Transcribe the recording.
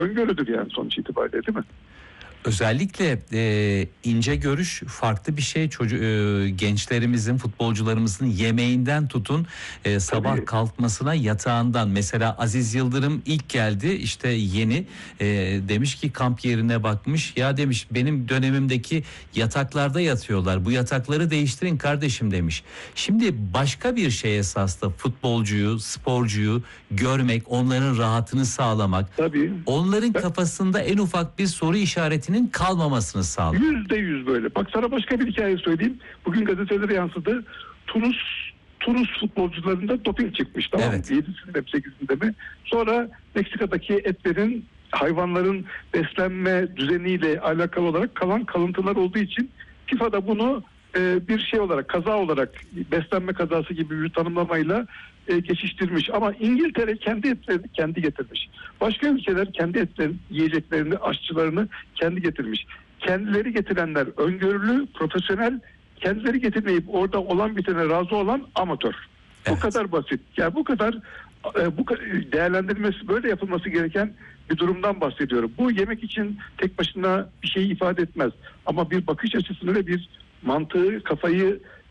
öngörüdür yani sonuç itibariyle, değil mi? Özellikle ince görüş farklı bir şey. Gençlerimizin, futbolcularımızın yemeğinden tutun sabah Tabii. kalkmasına, yatağından. Mesela Aziz Yıldırım ilk geldi, işte yeni, demiş ki kamp yerine bakmış. Ya demiş, benim dönemimdeki yataklarda yatıyorlar. Bu yatakları değiştirin kardeşim demiş. Şimdi başka bir şey esaslı, futbolcuyu, sporcuyu görmek, onların rahatını sağlamak. Tabii. Onların kafasında en ufak bir soru işaretinin kalmamasını sağlar. %100 böyle. Bak sana başka bir hikaye söyleyeyim. Bugün gazetelere yansıdı. Tunus futbolcularında doping çıkmış, tamam mı? Evet. 7'sinde mi 8'inde mi? Sonra Meksika'daki etlerin, hayvanların beslenme düzeniyle alakalı olarak kalan kalıntılar olduğu için FIFA da bunu bir şey olarak, kaza olarak, beslenme kazası gibi bir tanımlamayla geçiştirmiş. Ama İngiltere kendi etlerini kendi getirmiş. Başka ülkeler kendi etlerini, yiyeceklerini, aşçılarını kendi getirmiş. Kendileri getirenler öngörülü, profesyonel, kendileri getirmeyip orada olan bitene razı olan amatör. Evet. Bu kadar basit. Yani bu kadar değerlendirilmesi, böyle yapılması gereken bir durumdan bahsediyorum. Bu yemek için tek başına bir şey ifade etmez. Ama bir bakış açısını ve bir mantığı, kafayı